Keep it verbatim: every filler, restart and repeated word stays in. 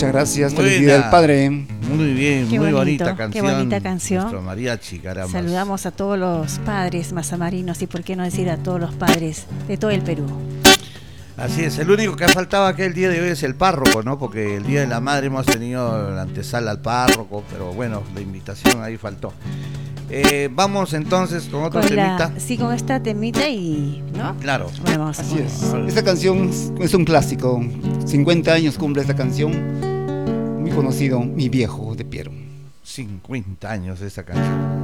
Muchas gracias, Buena. feliz día del padre. Muy bien, Qué muy bonito, bonita canción. qué bonita canción. Nuestro mariachi, caramba. Saludamos a todos los padres mazamarinos y por qué no decir a todos los padres de todo el Perú. Así es, el único que ha faltado aquel día de hoy es el párroco, ¿no? Porque el Día de la Madre hemos tenido la antesala al párroco, pero bueno, la invitación ahí faltó. Eh, vamos entonces con otro Con temita. la, sí, con esta temita y... ¿no? Claro. Bueno, vamos a Así poner. es. Esta canción es un clásico. cincuenta años cumple esta canción. Muy conocido, Mi viejo de Piero. cincuenta años de esta canción.